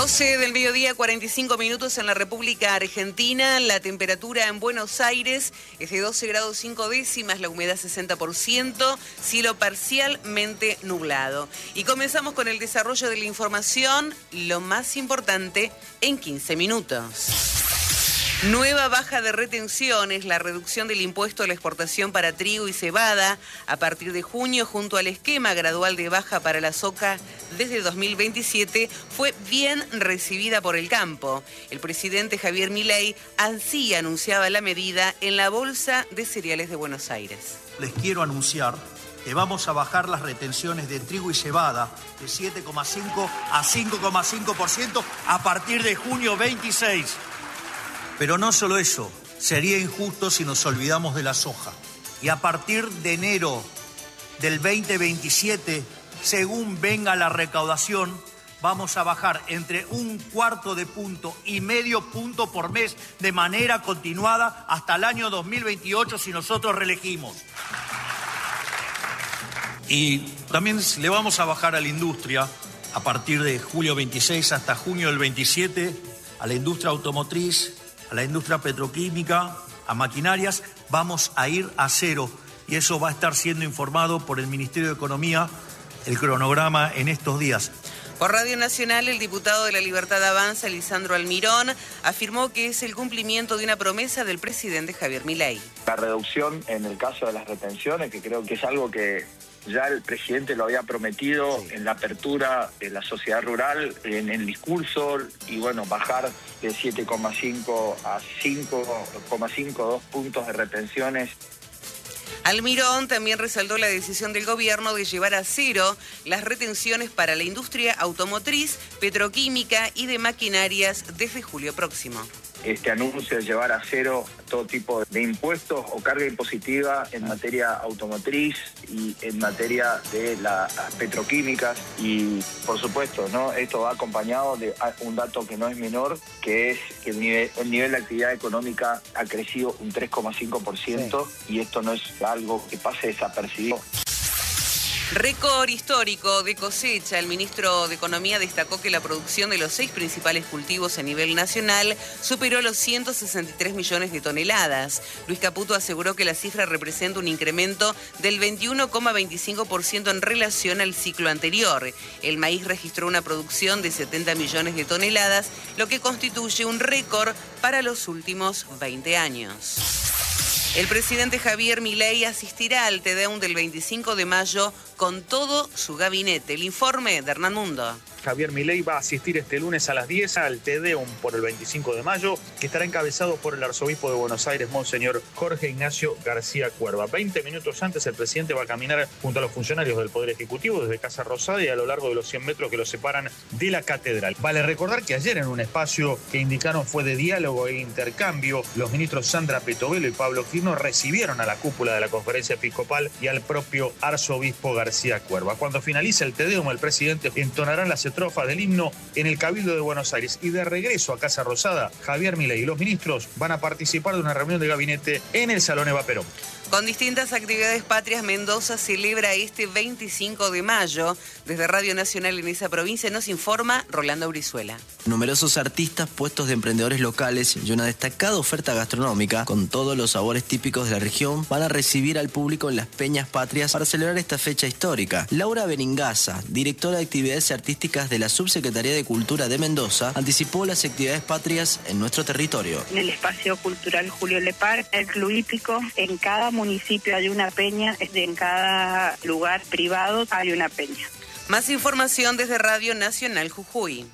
12 del mediodía, 45 minutos en la República Argentina. La temperatura en Buenos Aires es de 12 grados 5 décimas, la humedad 60%, cielo parcialmente nublado. Y comenzamos con el desarrollo de la información, lo más importante en 15 minutos. Nueva baja de retenciones, la reducción del impuesto a la exportación para trigo y cebada a partir de junio junto al esquema gradual de baja para la soja desde 2027 fue bien recibida por el campo. El presidente Javier Milei así anunciaba la medida en la Bolsa de Cereales de Buenos Aires. Les quiero anunciar que vamos a bajar las retenciones de trigo y cebada de 7,5 a 5,5% a partir de junio 26. Pero no solo eso, sería injusto si nos olvidamos de la soja. Y a partir de enero del 2027, según venga la recaudación, vamos a bajar entre 1/4 punto y medio punto por mes de manera continuada hasta el año 2028 si nosotros reelegimos. Y también le vamos a bajar a la industria a partir de julio 26 hasta junio del 27, a la industria automotriz, a la industria petroquímica, a maquinarias, vamos a ir a cero. Y eso va a estar siendo informado por el Ministerio de Economía, el cronograma en estos días. Por Radio Nacional, el diputado de La Libertad Avanza, Lisandro Almirón, afirmó que es el cumplimiento de una promesa del presidente Javier Milei. La reducción en el caso de las retenciones, que creo que es algo que ya el presidente lo había prometido en la apertura de la sociedad rural, en el discurso, y bueno, bajar de 7,5 a 5,52 puntos de retenciones. Almirón también resaltó la decisión del gobierno de llevar a cero las retenciones para la industria automotriz, petroquímica y de maquinarias desde julio próximo. Este anuncio de llevar a cero todo tipo de impuestos o carga impositiva en materia automotriz y en materia de las petroquímicas, y por supuesto, ¿no? Esto va acompañado de un dato que no es menor, que es que el nivel de actividad económica ha crecido un 3,5%, y esto no es algo que pase desapercibido. Récord histórico de cosecha. El ministro de Economía destacó que la producción de los 6 principales cultivos a nivel nacional superó los 163 millones de toneladas. Luis Caputo aseguró que la cifra representa un incremento del 21,25% en relación al ciclo anterior. El maíz registró una producción de 70 millones de toneladas, lo que constituye un récord para los últimos 20 años. El presidente Javier Milei asistirá al Tedeum del 25 de mayo con todo su gabinete. El informe de Hernán Mundo. Javier Milei va a asistir este lunes a las 10 al Tedeum por el 25 de mayo, que estará encabezado por el arzobispo de Buenos Aires, Monseñor Jorge Ignacio García Cuerva. 20 minutos antes, el presidente va a caminar junto a los funcionarios del Poder Ejecutivo desde Casa Rosada y a lo largo de los 100 metros que los separan de la catedral. Vale recordar que ayer, en un espacio que indicaron fue de diálogo e intercambio, los ministros Sandra Petovelo y Pablo Quirno recibieron a la cúpula de la Conferencia Episcopal y al propio arzobispo García Cuerva. Cuando finalice el Tedeum, el presidente entonará las estrofas del himno en el Cabildo de Buenos Aires, y de regreso a Casa Rosada, Javier Milei y los ministros van a participar de una reunión de gabinete en el Salón Eva Perón. Con distintas actividades patrias, Mendoza celebra este 25 de mayo. Desde Radio Nacional en esa provincia nos informa Rolando Brizuela. Numerosos artistas, puestos de emprendedores locales y una destacada oferta gastronómica con todos los sabores típicos de la región van a recibir al público en las Peñas Patrias para celebrar esta fecha histórica. Laura Beningaza, directora de actividades artísticas de la Subsecretaría de Cultura de Mendoza, anticipó las actividades patrias en nuestro territorio. En el espacio cultural Julio Lepar, el Club Hípico, en cada municipio hay una peña, en cada lugar privado hay una peña. Más información desde Radio Nacional Jujuy.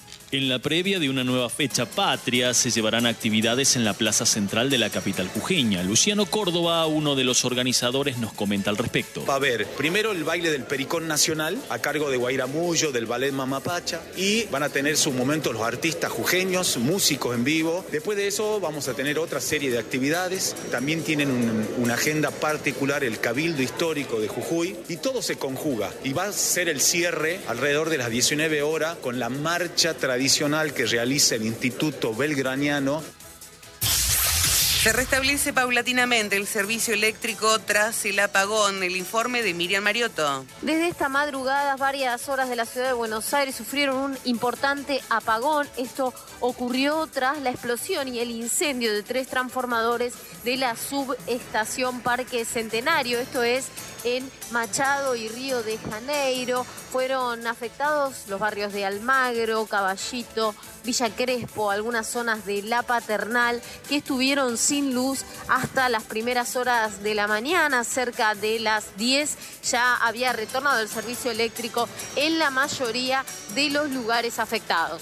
En la previa de una nueva fecha patria se llevarán actividades en la plaza central de la capital jujeña. Luciano Córdoba, uno de los organizadores, nos comenta al respecto. Va a haber primero el baile del Pericón Nacional a cargo de Guaira Mullo, del Ballet Mamapacha, y van a tener su momento los artistas jujeños, músicos en vivo. Después de eso vamos a tener otra serie de actividades. También tienen una agenda particular el Cabildo Histórico de Jujuy, y todo se conjuga. Y va a ser el cierre alrededor de las 19 horas con la marcha tradicional que realiza el Instituto Belgraniano. Se restablece paulatinamente el servicio eléctrico tras el apagón. El informe de Miriam Mariotto. Desde esta madrugada, varias horas de la ciudad de Buenos Aires sufrieron un importante apagón. Esto ocurrió tras la explosión y el incendio de 3 transformadores de la subestación Parque Centenario. Esto es en Machado y Río de Janeiro. Fueron afectados los barrios de Almagro, Caballito, Villa Crespo, algunas zonas de La Paternal, que estuvieron sin luz hasta las primeras horas de la mañana. Cerca de las 10 ya había retornado el servicio eléctrico en la mayoría de los lugares afectados.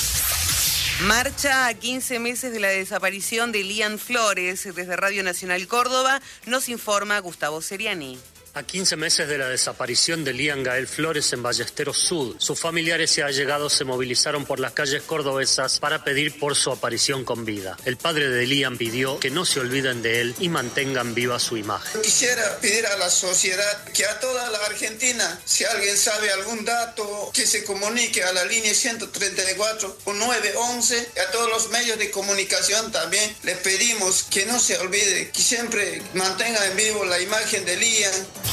Marcha a 15 meses de la desaparición de Lian Flores. Desde Radio Nacional Córdoba nos informa Gustavo Seriani. A 15 meses de la desaparición de Lian Gael Flores en Ballesteros Sud, sus familiares y allegados se movilizaron por las calles cordobesas para pedir por su aparición con vida. El padre de Lian pidió que no se olviden de él y mantengan viva su imagen. Quisiera pedir a la sociedad que a toda la Argentina, si alguien sabe algún dato, que se comunique a la línea 134 o 911, a todos los medios de comunicación también les pedimos que no se olvide, que siempre mantengan en vivo la imagen de Lian.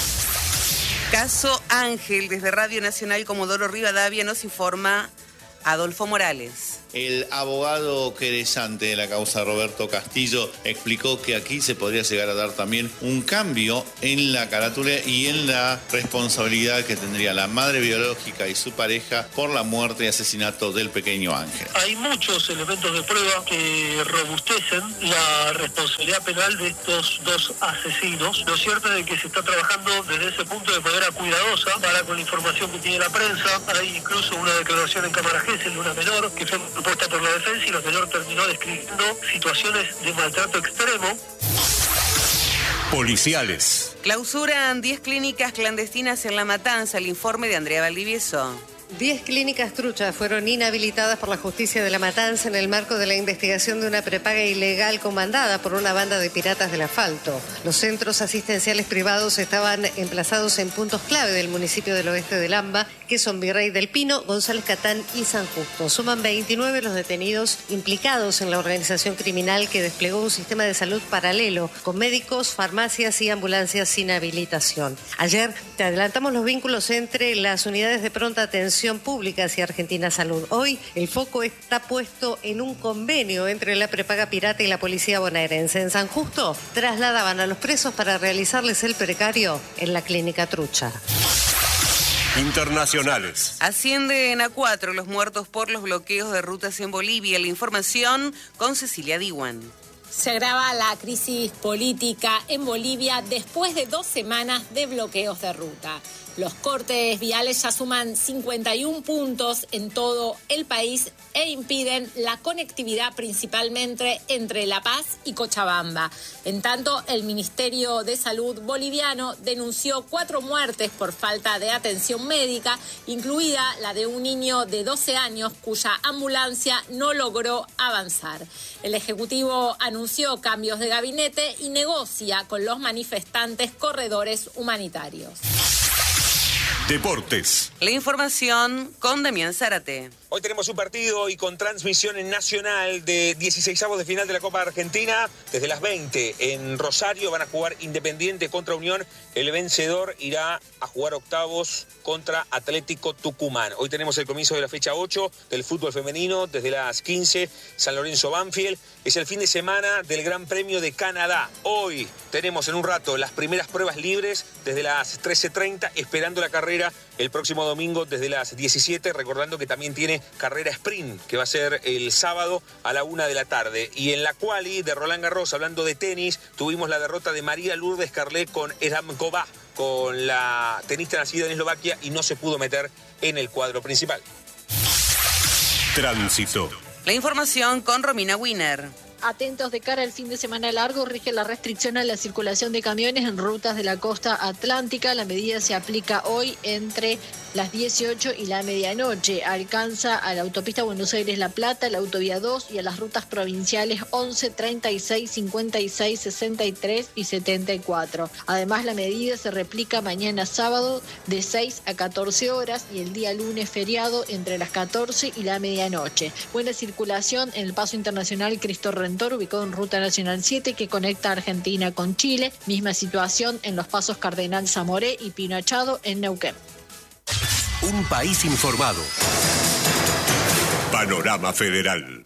Caso Ángel, desde Radio Nacional Comodoro Rivadavia nos informa Adolfo Morales. El abogado querellante de la causa, Roberto Castillo, explicó que aquí se podría llegar a dar también un cambio en la carátula y en la responsabilidad que tendría la madre biológica y su pareja por la muerte y asesinato del pequeño Ángel. Hay muchos elementos de prueba que robustecen la responsabilidad penal de estos 2 asesinos. Lo cierto es que se está trabajando desde ese punto de manera cuidadosa para con la información que tiene la prensa. Hay incluso una declaración en cámara Gesell de una menor que fue propuesta por la defensa y la menor terminó describiendo situaciones de maltrato extremo. Policiales. Clausuran 10 clínicas clandestinas en La Matanza. El informe de Andrea Valdivieso. 10 clínicas truchas fueron inhabilitadas por la justicia de La Matanza en el marco de la investigación de una prepaga ilegal comandada por una banda de piratas del asfalto. Los centros asistenciales privados estaban emplazados en puntos clave del municipio del oeste de Lamba, que son Virrey del Pino, González Catán y San Justo. Suman 29 los detenidos implicados en la organización criminal que desplegó un sistema de salud paralelo, con médicos, farmacias y ambulancias sin habilitación. Ayer te adelantamos los vínculos entre las unidades de pronta atención públicas y Argentina Salud. Hoy el foco está puesto en un convenio entre la prepaga pirata y la policía bonaerense. En San Justo trasladaban a los presos para realizarles el precario en la clínica trucha. Internacionales. Ascienden a 4 los muertos por los bloqueos de rutas en Bolivia. La información con Cecilia Diwan. Se agrava la crisis política en Bolivia después de 2 semanas de bloqueos de ruta. Los cortes viales ya suman 51 puntos en todo el país e impiden la conectividad principalmente entre La Paz y Cochabamba. En tanto, el Ministerio de Salud boliviano denunció 4 muertes por falta de atención médica, incluida la de un niño de 12 años cuya ambulancia no logró avanzar. El Ejecutivo anunció cambios de gabinete y negocia con los manifestantes corredores humanitarios. Deportes. La información con Damián Zárate. Hoy tenemos un partido y con transmisión en nacional de 16avos de final de la Copa Argentina. Desde las 20 en Rosario van a jugar Independiente contra Unión. El vencedor irá a jugar octavos contra Atlético Tucumán. Hoy tenemos el comienzo de la fecha 8 del fútbol femenino. Desde las 15, San Lorenzo Banfield. Es el fin de semana del Gran Premio de Canadá. Hoy tenemos en un rato las primeras pruebas libres desde las 13:30, esperando la carrera el próximo domingo desde las 17, recordando que también tiene carrera sprint, que va a ser el sábado a la 1 de la tarde. Y en la quali de Roland Garros, hablando de tenis, tuvimos la derrota de María Lourdes Carlet con Eramkova, con la tenista nacida en Eslovaquia, y no se pudo meter en el cuadro principal. Tránsito. La información con Romina Wiener. Atentos de cara al fin de semana largo, rige la restricción a la circulación de camiones en rutas de la costa atlántica. La medida se aplica hoy entre las 18 y la medianoche. Alcanza a la autopista Buenos Aires-La Plata, la autovía 2 y a las rutas provinciales 11, 36, 56, 63 y 74. Además, la medida se replica mañana sábado de 6 a 14 horas y el día lunes feriado entre las 14 y la medianoche. Buena circulación en el paso internacional Cristo Redentor Redentor, ubicado en Ruta Nacional 7, que conecta Argentina con Chile. Misma situación en los pasos Cardenal Zamoré y Pino Achado en Neuquén. Un país informado. Panorama Federal.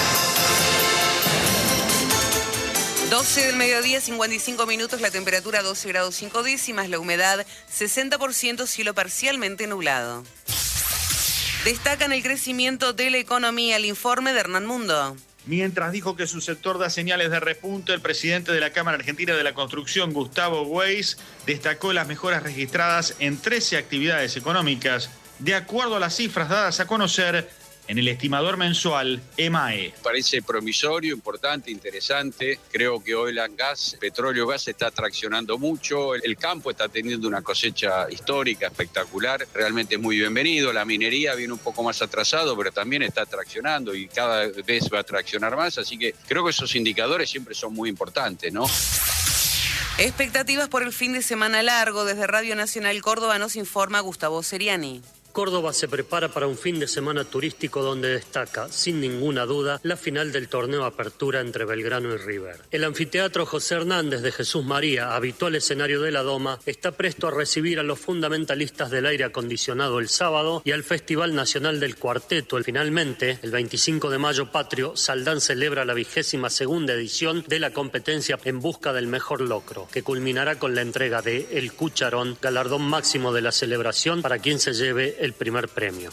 12 del mediodía, 55 minutos, la temperatura 12 grados 5 décimas, la humedad 60%, cielo parcialmente nublado. Destacan el crecimiento de la economía, el informe de Hernán Mundo. Mientras dijo que su sector da señales de repunte, el presidente de la Cámara Argentina de la Construcción, Gustavo Weiss, destacó las mejoras registradas en 13 actividades económicas, de acuerdo a las cifras dadas a conocer en el estimador mensual EMAE. Parece promisorio, importante, interesante. Creo que oil and gas, petróleo gas, está traccionando mucho. El campo está teniendo una cosecha histórica, espectacular. Realmente es muy bienvenido. La minería viene un poco más atrasado, pero también está traccionando y cada vez va a traccionar más. Así que creo que esos indicadores siempre son muy importantes, ¿no? Expectativas por el fin de semana largo. Desde Radio Nacional Córdoba nos informa Gustavo Seriani. Córdoba se prepara para un fin de semana turístico donde destaca, sin ninguna duda, la final del torneo Apertura entre Belgrano y River. El anfiteatro José Hernández de Jesús María, habitual escenario de la Doma, está presto a recibir a los fundamentalistas del aire acondicionado el sábado y al Festival Nacional del Cuarteto. Finalmente, el 25 de mayo patrio, Saldán celebra la 22ª edición de la competencia En Busca del Mejor Locro, que culminará con la entrega de El Cucharón, galardón máximo de la celebración para quien se lleve el primer premio.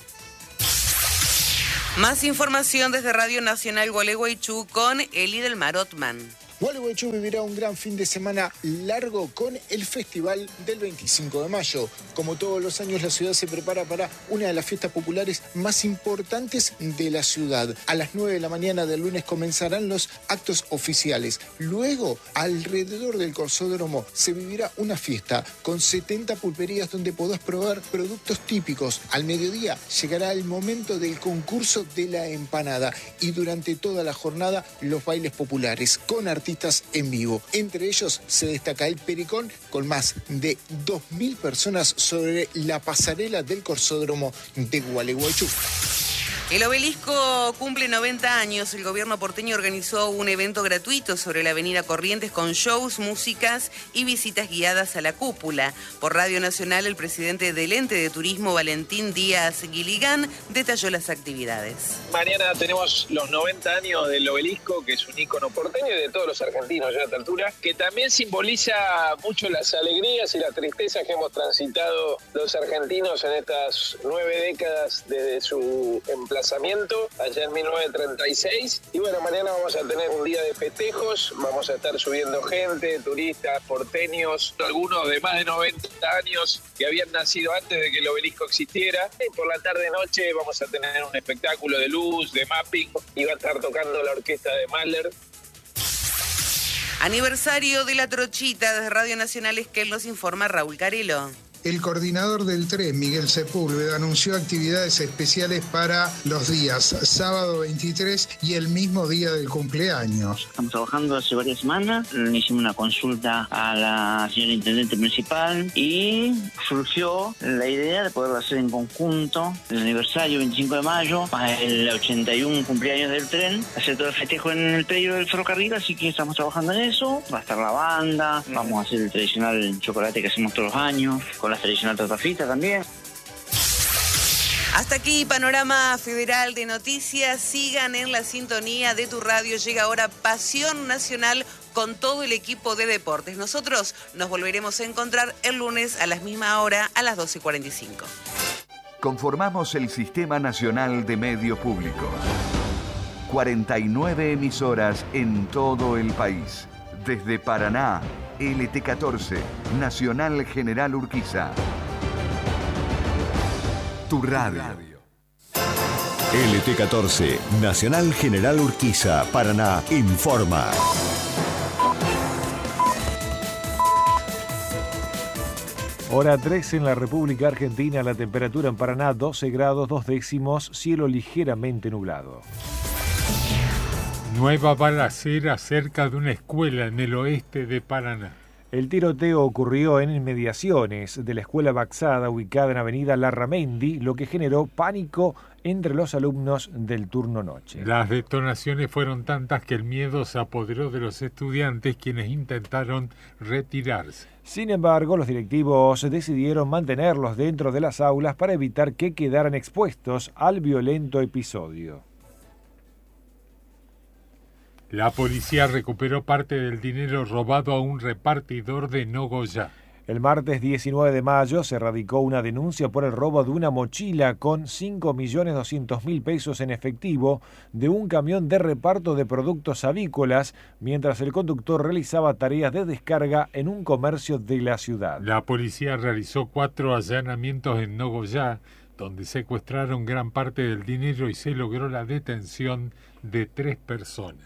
Más información desde Radio Nacional Gualeguaychú con Eli del Mar Otman. Gualeguaychú vivirá un gran fin de semana largo con el Festival del 25 de mayo. Como todos los años, la ciudad se prepara para una de las fiestas populares más importantes de la ciudad. A las 9 de la mañana del lunes comenzarán los actos oficiales. Luego, alrededor del Corsódromo, se vivirá una fiesta con 70 pulperías donde podrás probar productos típicos. Al mediodía llegará el momento del concurso de la empanada y durante toda la jornada los bailes populares con artistas en vivo. Entre ellos se destaca el Pericón con más de 2.000 personas sobre la pasarela del Corsódromo de Gualeguaychú. El Obelisco cumple 90 años. El gobierno porteño organizó un evento gratuito sobre la avenida Corrientes con shows, músicas y visitas guiadas a la cúpula. Por Radio Nacional, el presidente del ente de turismo, Valentín Díaz Guiligán, detalló las actividades. Mañana tenemos los 90 años del Obelisco, que es un ícono porteño y de todos los argentinos ya a esta altura, que también simboliza mucho las alegrías y las tristezas que hemos transitado los argentinos en estas 9 décadas desde su emplazamiento allá en 1936. Y bueno, mañana vamos a tener un día de festejos, vamos a estar subiendo gente, turistas, porteños, algunos de más de 90 años que habían nacido antes de que el Obelisco existiera. Y por la tarde-noche vamos a tener un espectáculo de luz, de mapping, y va a estar tocando la orquesta de Mahler. Aniversario de la Trochita. Desde Radio Nacional Esquel nos informa Raúl Carelo. El coordinador del tren, Miguel Sepúlveda, anunció actividades especiales para los días sábado 23 y el mismo día del cumpleaños. Estamos trabajando hace varias semanas, hicimos una consulta a la señora intendente municipal y surgió la idea de poderlo hacer en conjunto, el aniversario 25 de mayo, más el 81 cumpleaños del tren, hacer todo el festejo en el predio del ferrocarril, así que estamos trabajando en eso. Va a estar la banda, vamos a hacer el tradicional chocolate que hacemos todos los años, con la tradicional torta frita también. Hasta aquí Panorama Federal de Noticias. Sigan en la sintonía de tu radio. Llega ahora Pasión Nacional con todo el equipo de deportes. Nosotros nos volveremos a encontrar el lunes a la misma hora, a las 12:45. Conformamos el Sistema Nacional de Medios Públicos. 49 emisoras en todo el país. Desde Paraná, LT14, Nacional General Urquiza. Tu radio. LT14, Nacional General Urquiza, Paraná, informa. Hora 3 en la República Argentina, la temperatura en Paraná 12 grados 2 décimos, cielo ligeramente nublado. Nueva balacera cerca de una escuela en el oeste de Paraná. El tiroteo ocurrió en inmediaciones de la escuela Baxada, ubicada en avenida Larramendi, lo que generó pánico entre los alumnos del turno noche. Las detonaciones fueron tantas que el miedo se apoderó de los estudiantes, quienes intentaron retirarse. Sin embargo, los directivos decidieron mantenerlos dentro de las aulas para evitar que quedaran expuestos al violento episodio. La policía recuperó parte del dinero robado a un repartidor de Nogoyá. El martes 19 de mayo se radicó una denuncia por el robo de una mochila con 5.200.000 pesos en efectivo de un camión de reparto de productos avícolas mientras el conductor realizaba tareas de descarga en un comercio de la ciudad. La policía realizó 4 allanamientos en Nogoyá, donde secuestraron gran parte del dinero y se logró la detención de 3 personas.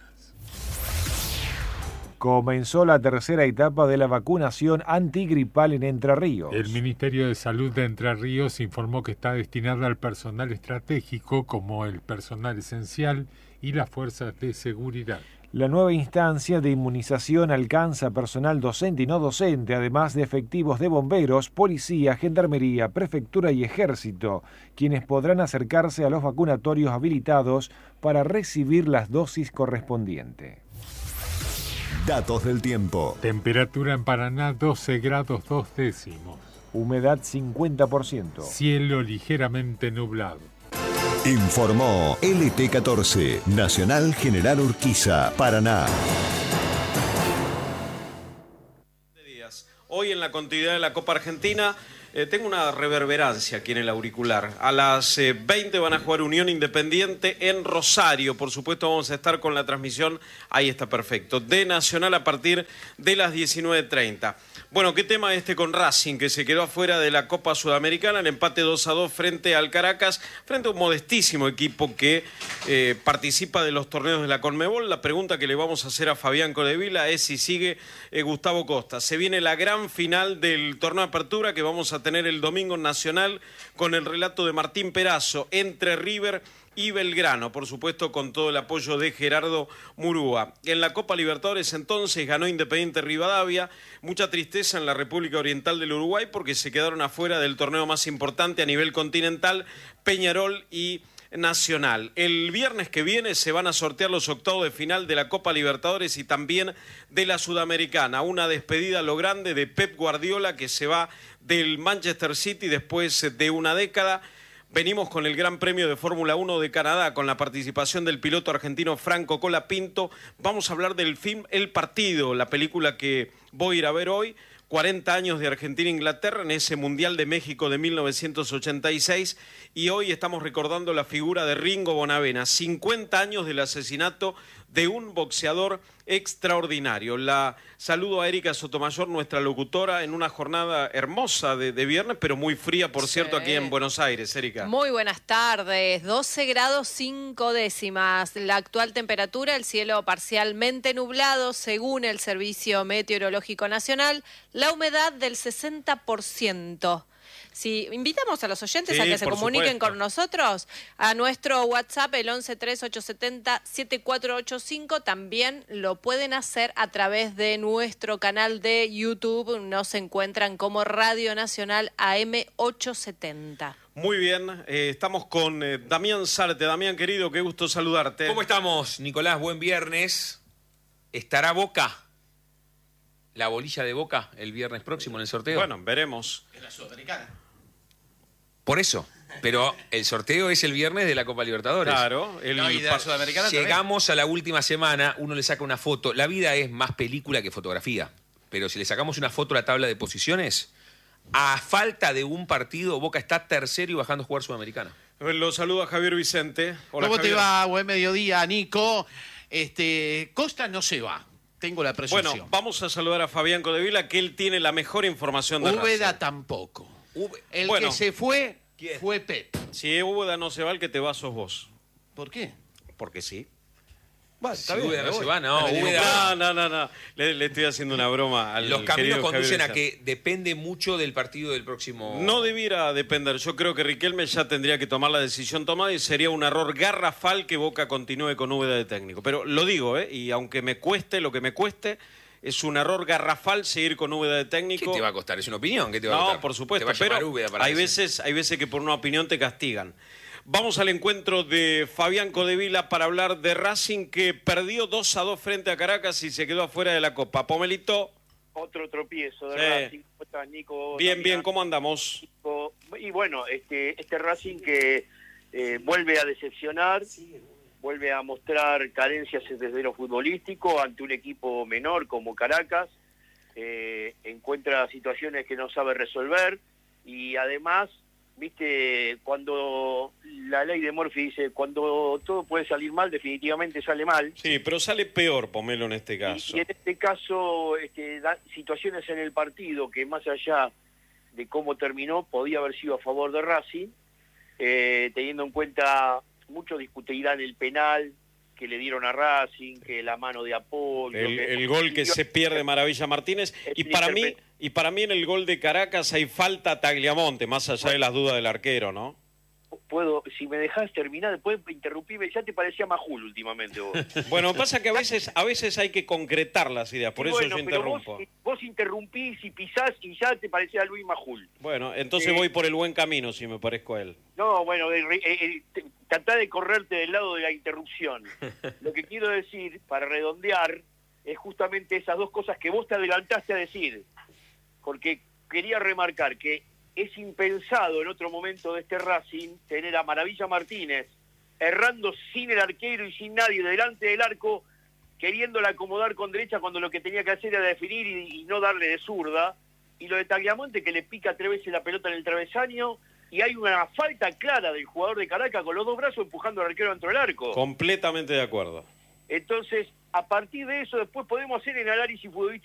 Comenzó la tercera etapa de la vacunación antigripal en Entre Ríos. El Ministerio de Salud de Entre Ríos informó que está destinada al personal estratégico como el personal esencial y las fuerzas de seguridad. La nueva instancia de inmunización alcanza personal docente y no docente, además de efectivos de bomberos, policía, gendarmería, prefectura y ejército, quienes podrán acercarse a los vacunatorios habilitados para recibir las dosis correspondientes. Datos del tiempo. Temperatura en Paraná 12 grados 2 décimos. Humedad 50%. Cielo ligeramente nublado. Informó LT14, Nacional General Urquiza, Paraná. Hoy en la continuidad de la Copa Argentina tengo una reverberancia aquí en el auricular. A las 20 van a jugar Unión Independiente en Rosario. Por supuesto vamos a estar con la transmisión, ahí está perfecto, de Nacional a partir de las 19:30. Bueno, ¿qué tema con Racing, que se quedó afuera de la Copa Sudamericana? El empate 2-2 frente al Caracas, frente a un modestísimo equipo que participa de los torneos de la Conmebol. La pregunta que le vamos a hacer a Fabián Codevila es si sigue Gustavo Costa. Se viene la gran final del torneo de apertura que vamos a tener el domingo en Nacional con el relato de Martín Perazo entre River y Belgrano, por supuesto con todo el apoyo de Gerardo Murúa. En la Copa Libertadores entonces ganó Independiente Rivadavia, mucha tristeza en la República Oriental del Uruguay porque se quedaron afuera del torneo más importante a nivel continental, Peñarol y Nacional. El viernes que viene se van a sortear los octavos de final de la Copa Libertadores y también de la Sudamericana. Una despedida a lo grande de Pep Guardiola, que se va del Manchester City después de una década. Venimos con el Gran Premio de Fórmula 1 de Canadá, con la participación del piloto argentino Franco Colapinto. Vamos a hablar del film El Partido, la película que voy a ir a ver hoy. 40 años de Argentina-Inglaterra en ese Mundial de México de 1986 y hoy estamos recordando la figura de Ringo Bonavena, 50 años del asesinato de un boxeador extraordinario. La saludo a Erika Sotomayor, nuestra locutora, en una jornada hermosa de viernes, pero muy fría, por cierto, aquí en Buenos Aires. Erika. Muy buenas tardes, 12 grados 5 décimas. La actual temperatura, el cielo parcialmente nublado, según el Servicio Meteorológico Nacional, la humedad del 60%. Si invitamos a los oyentes a que se comuniquen con nosotros, a nuestro WhatsApp, el 113870-7485, también lo pueden hacer a través de nuestro canal de YouTube. Nos encuentran como Radio Nacional AM870. Muy bien, estamos con Damián Sarte. Damián, querido, qué gusto saludarte. ¿Cómo estamos, Nicolás? Buen viernes. ¿Estará Boca, la bolilla de Boca, el viernes próximo en el sorteo? Bueno, veremos. En la Sudamericana. Por eso, pero el sorteo es el viernes de la Copa Libertadores. Claro. Y de la Sudamericana llegamos a la última semana, uno le saca una foto. La vida es más película que fotografía. Pero si le sacamos una foto a la tabla de posiciones, a falta de un partido, Boca está tercero y bajando a jugar Sudamericana. Lo saludo a Javier Vicente. Hola, ¿Cómo Javier. te va? Buen mediodía, Nico. Costa no se va. Tengo la presunción. Bueno, vamos a saludar a Fabián Codevila, que él tiene la mejor información de Úbeda Racing. tampoco. El Bueno, que se fue, ¿quién? fue Pep. Si Úbeda no se va, el que te va sos vos. ¿Por qué? Porque sí. Bueno, Si Úbeda no se va, no. No. Le estoy haciendo una broma al Los caminos querido conducen Javier a que depende mucho del partido del próximo... No debiera depender. Yo creo que Riquelme ya tendría que tomar la decisión tomada y sería un error garrafal que Boca continúe con Úbeda de técnico. Pero lo digo, y aunque me cueste lo que me cueste, es un error garrafal seguir con Úbeda de técnico. ¿Qué te va a costar? ¿Es una opinión? ¿Qué te va a costar? No, por supuesto, Te va a pero llamar Úbeda para hay decir. veces que por una opinión te castigan. Vamos al encuentro de Fabián Codevila para hablar de Racing, que perdió 2-2 frente a Caracas y se quedó afuera de la Copa. Pomelito. Otro tropiezo de Racing. ¿Cómo estás, Nico? Bien, ¿cómo andamos? Y bueno, este Racing que vuelve a decepcionar, vuelve a mostrar carencias desde lo futbolístico ante un equipo menor como Caracas, encuentra situaciones que no sabe resolver y además, viste, cuando la ley de Murphy dice, cuando todo puede salir mal, definitivamente sale mal. Sí, pero sale peor, Pomelo, en este caso. Y en este caso, da situaciones en el partido que más allá de cómo terminó, podía haber sido a favor de Racing, teniendo en cuenta, muchos discutirán el penal que le dieron a Racing, que la mano de Apolo, el gol que se pierde Maravilla Martínez, y para mí en el gol de Caracas hay falta a Tagliamonte, más allá de las dudas del arquero, ¿no? Si me dejás terminar, después interrumpirme, ya te parecía Majul últimamente vos. Bueno, pasa que a veces hay que concretar las ideas, por eso yo interrumpo. Vos interrumpís y pisás y ya te parecía Luis Majul. Bueno, entonces voy por el buen camino si me parezco a él. No, bueno, tratá de correrte del lado de la interrupción. Lo que quiero decir, para redondear, es justamente esas dos cosas que vos te adelantaste a decir. Porque quería remarcar que es impensado en otro momento de este Racing tener a Maravilla Martínez errando sin el arquero y sin nadie delante del arco, queriéndola acomodar con derecha cuando lo que tenía que hacer era definir y no darle de zurda, y lo de Tagliamonte que le pica 3 veces la pelota en el travesaño, y hay una falta clara del jugador de Caracas con los 2 brazos empujando al arquero dentro del arco. Completamente de acuerdo. Entonces, a partir de eso después podemos hacer el análisis futbolístico